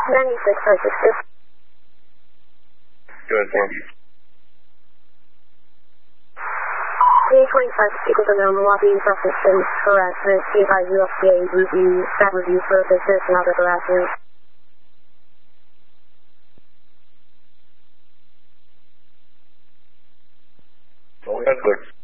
96 Go ahead, form. K25 equals a known lobbying suspicion, harassment, CFI UFCA review, that review for business and other harassment. Go ahead, sir.